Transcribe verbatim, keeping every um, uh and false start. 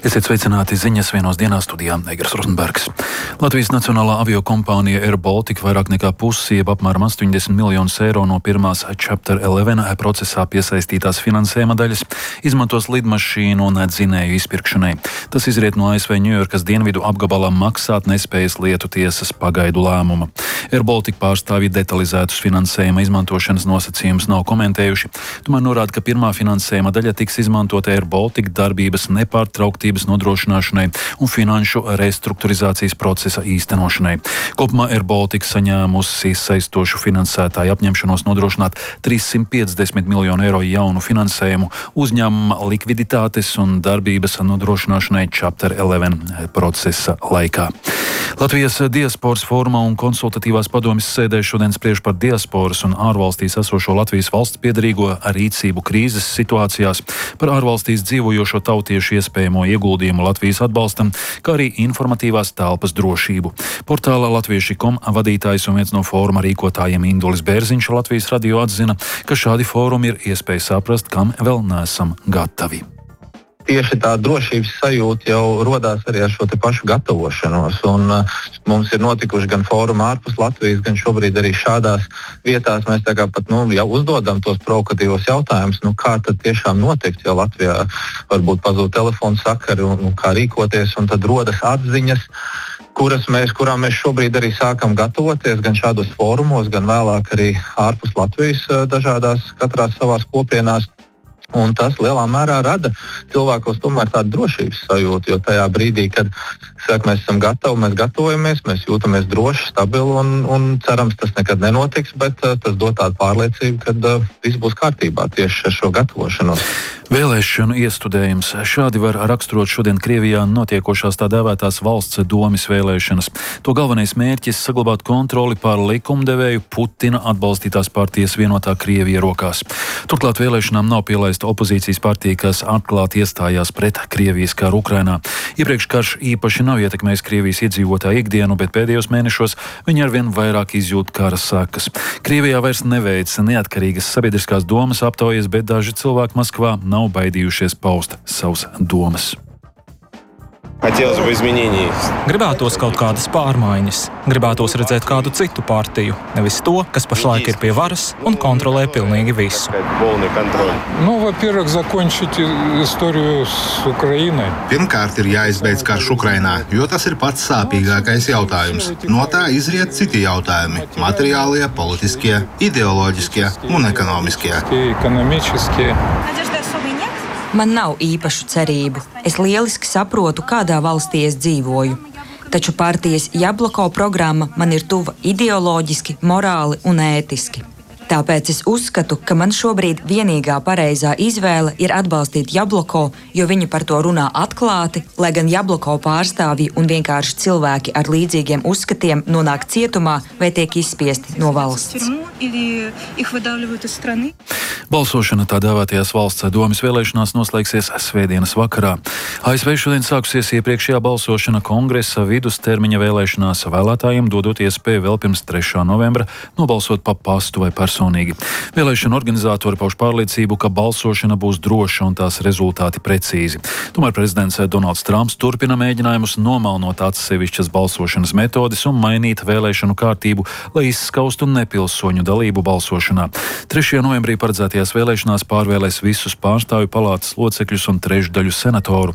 Esiet sveicināti ziņas vienos dienās studijā Egers Rozenbergs. Latvijas Nacionālā aviokompānija Air Baltica vairāk nekā pusi, jeb apmēram astoņdesmit miljonus eiro no pirmās Chapter eleven procesā piesaistītās finansējuma daļas izmantos lidmašīnu un dzinēju izpirkšanai. Tas izriet no A S V Ņujorkas dienvidu apgabalā maksāt nespējas lietu tiesas pagaidu lēmuma. Air Baltica pārstāvji detalizētus finansējuma izmantošanas nosacījumus nav komentējuši, tomēr norāda, ka pirmā finansējuma daļa tiks izmantota Air Baltica darbības nepārtrauktības nodrošināšanai un finanšu restruktūrizācijas procesa īstenošanai. Kopumā Air Baltica saņēmusi saistošu finansētāju apņemšanos nodrošināt trīssimt piecdesmit miljonu eiro jaunu finansējumu uzņēmuma likviditātes un darbības nodrošināšanai Chapter eleven procesa laikā. Latvijas diasporas fóruma un konsultatīvās padomes sēdē šodien spriež par diasporas un ārvalstīs esošo Latvijas valsts piedarīgo rīcību krīzes situācijās, par ārvalstīs dzīvojošo tautiešu iespējamo ieguldījumu Latvijas atbalstam, kā arī informatīvās telpas drošību. Portālā latvieši punkt com vadītājs un viens no fóruma rīkotājiem Indulis Bērziņš Latvijas radio atzina, ka šādi fórumi ir iespēja saprast, kam vēl neesam gatavi. Tieši tā drošības sajūta jau rodās arī ar šo te pašu gatavošanos. Un, uh, mums ir notikuši gan fórumi ārpus Latvijas, gan šobrīd arī šādās vietās mēs tā kā pat nu, jau uzdodam tos provokatīvos jautājumus, nu, kā tad tiešām notikt, ja Latvijā varbūt pazūd telefonu sakari un, un kā rīkoties, un tad rodas atziņas, kuras mēs, kurām mēs šobrīd arī sākam gatavoties, gan šādos fórumos, gan vēlāk arī ārpus Latvijas uh, dažādās katrās savās kopienās. Un tas lielā mērā rada cilvēkos tomēr tādu drošības sajūtu, jo tajā brīdī, kad saka, mēs esam gatavi, mēs gatavojamies, mēs jūtamies droši, stabili un, un cerams, tas nekad nenotiks, bet uh, tas dod tādu pārliecību, ka uh, viss būs kārtībā tieši ar šo gatavošanos. Vēlēšanu iestudējums. Šādi var raksturot šodien Krievijā notiekošās tā dēvētās valsts domes vēlēšanas. To galvenais mērķis - saglabāt kontroli pār likumdevēju Putina atbalstītās partijas vienotā Krievija rokās. Turklāt vēlēšanām nav pielaista opozīcijas partija, kas atklāti iestājās pret Krievijas karu Ukrainā. Iepriekš karš īpaši nav ietekmējis Krievijas iedzīvotāju ikdienu, bet pēdējos mēnešos viņi arvien vairāk izjūt kara sekas. Krievijā vairs neveic neatkarīgas sabiedriskās domas aptaujas, bet daži cilvēki Maskvā nav nav baidījušies paust savas domas. Gribētos kaut kādas pārmaiņas, gribētos redzēt kādu citu partiju, nevis to, kas pašlaik ir pie varas un kontrolē pilnīgi visu. Nu, во-первых, закончить историю с Украиной. Pirmkārt ir jāizbeidz karš Ukrainā, jo tas ir pats sāpīgākais jautājums. No tā izriet citi jautājumi – materiālie, politiskie, ideoloģiskie un ekonomiskie. Man nav īpašu cerību. Es lieliski saprotu, kādā valstī es dzīvoju. Taču partijas Jabloko programma man ir tuva ideoloģiski, morāli un ētiski. Tāpēc es uzskatu, ka man šobrīd vienīgā pareizā izvēle ir atbalstīt Jabloko, jo viņi par to runā atklāti, lai gan Jabloko pārstāvji un vienkārši cilvēki ar līdzīgiem uzskatiem nonāk cietumā vai tiek izspiesti no valsts. Balsošana tā dēvētajās valsts domes vēlēšanās noslēgsies svētdienas vakarā. A S V šodien sākusies iepriekšējā balsošana kongresa vidustermiņa vēlēšanās vēlētājiem, dodot iespēju vēl pirms trešā novembra nobalsot pa pastu vai personīgi. Vēlēšana organizatori pauž pārliecību, ka balsošana būs droša un tās rezultāti precīzi. Tomēr prezidents Donalds Trumps turpina mēģinājumus nomalnot atsevišķas balsošanas metodes un mainīt vēlēšanu kārtību, lai izskaustu nepilsoņu dalību balsošanā. trešajā novembrī paredzētajās vēlēšanās pārvēlēs visus pārstāvju palātas locekļus un trešdaļu senatoru.